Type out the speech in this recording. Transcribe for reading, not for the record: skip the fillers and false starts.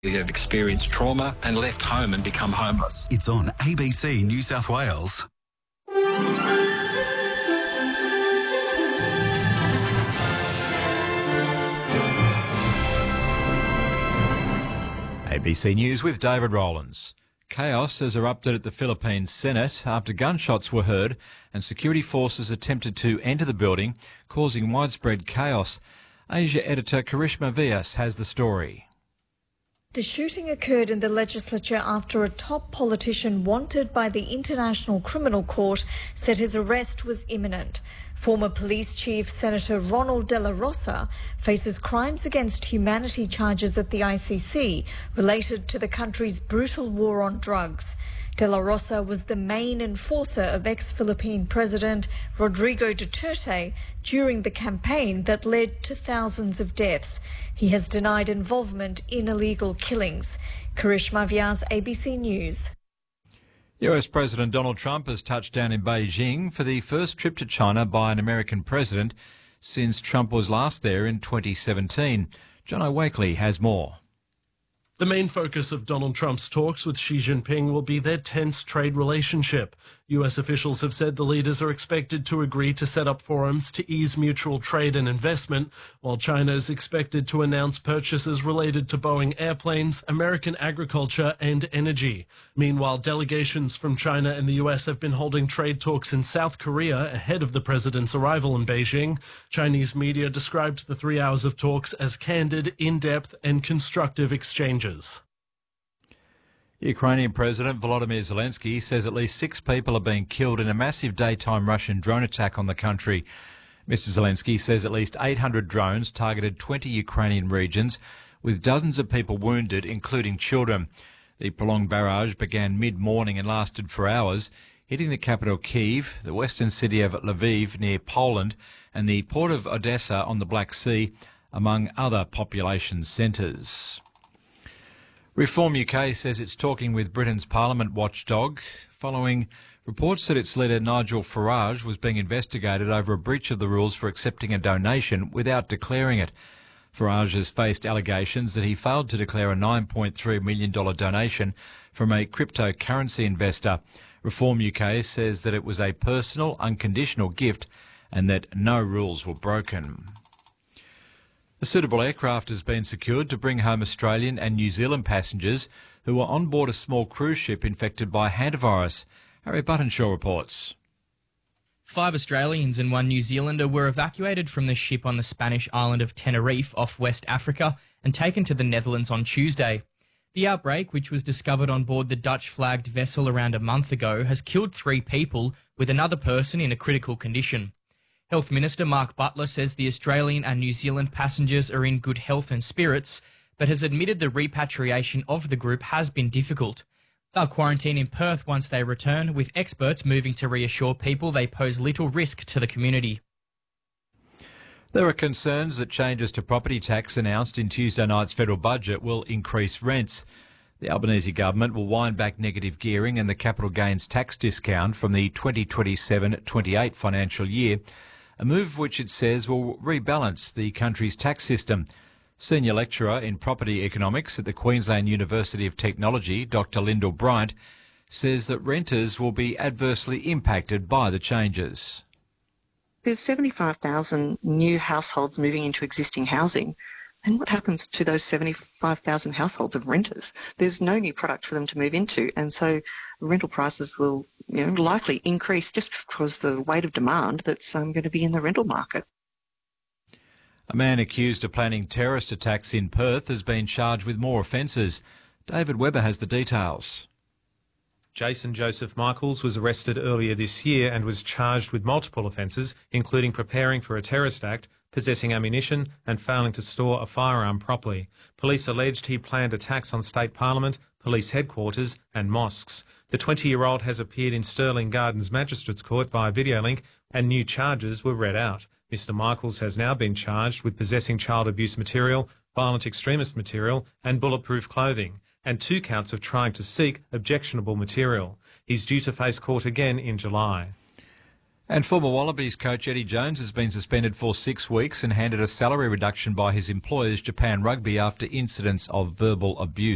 They have experienced trauma and left home and become homeless. It's on ABC New South Wales. ABC News with David Rowlands. Chaos has erupted at the Philippine Senate after gunshots were heard and security forces attempted to enter the building, causing widespread chaos. Asia editor Karishma Vyas has the story. The shooting occurred in the legislature after a top politician wanted by the International Criminal Court said his arrest was imminent. Former police chief Senator Ronald De La Rosa faces crimes against humanity charges at the ICC related to the country's brutal war on drugs. De La Rosa was the main enforcer of ex-Philippine President Rodrigo Duterte during the campaign that led to thousands of deaths. He has denied involvement in illegal killings. Karishma Vyas, ABC News. US President Donald Trump has touched down in Beijing for the first trip to China by an American president since Trump was last there in 2017. Jono Wakely has more. The main focus of Donald Trump's talks with Xi Jinping will be their tense trade relationship. US officials have said the leaders are expected to agree to set up forums to ease mutual trade and investment, while China is expected to announce purchases related to Boeing airplanes, American agriculture and energy. Meanwhile, delegations from China and the US have been holding trade talks in South Korea ahead of the president's arrival in Beijing. Chinese media described the 3 hours of talks as candid, in-depth and constructive exchanges. Ukrainian President Volodymyr Zelensky says at least 6 people are being killed in a massive daytime Russian drone attack on the country. Mr. Zelensky says at least 800 drones targeted 20 Ukrainian regions, with dozens of people wounded, including children. The prolonged barrage began mid-morning and lasted for hours, hitting the capital Kyiv, the western city of Lviv near Poland, and the port of Odessa on the Black Sea, among other population centres. Reform UK says it's talking with Britain's Parliament watchdog following reports that its leader Nigel Farage was being investigated over a breach of the rules for accepting a donation without declaring it. Farage has faced allegations that he failed to declare a $9.3 million donation from a cryptocurrency investor. Reform UK says that it was a personal, unconditional gift and that no rules were broken. A suitable aircraft has been secured to bring home Australian and New Zealand passengers who were on board a small cruise ship infected by hantavirus. Harry Buttonshaw reports. 5 Australians and 1 New Zealander were evacuated from the ship on the Spanish island of Tenerife off West Africa and taken to the Netherlands on Tuesday. The outbreak, which was discovered on board the Dutch-flagged vessel around a month ago, has killed 3 people, with another person in a critical condition. Health Minister Mark Butler says the Australian and New Zealand passengers are in good health and spirits, but has admitted the repatriation of the group has been difficult. They'll quarantine in Perth once they return, with experts moving to reassure people they pose little risk to the community. There are concerns that changes to property tax announced in Tuesday night's federal budget will increase rents. The Albanese government will wind back negative gearing and the capital gains tax discount from the 2027-28 financial year, a move which it says will rebalance the country's tax system. Senior lecturer in property economics at the Queensland University of Technology, Dr Lyndall Bryant, says that renters will be adversely impacted by the changes. There's 75,000 new households moving into existing housing. And what happens to those 75,000 households of renters? There's no new product for them to move into, and so rental prices will likely increase just because the weight of demand that's going to be in the rental market. A man accused of planning terrorist attacks in Perth has been charged with more offences. David Webber has the details. Jason Joseph Michaels was arrested earlier this year and was charged with multiple offences, including preparing for a terrorist act, possessing ammunition and failing to store a firearm properly. Police alleged he planned attacks on State Parliament, police headquarters and mosques. The 20-year-old has appeared in Stirling Gardens Magistrates Court via video link and new charges were read out. Mr Michaels has now been charged with possessing child abuse material, violent extremist material and bulletproof clothing, and 2 counts of trying to seek objectionable material. He's due to face court again in July. And former Wallabies coach Eddie Jones has been suspended for 6 weeks and handed a salary reduction by his employers, Japan Rugby, after incidents of verbal abuse.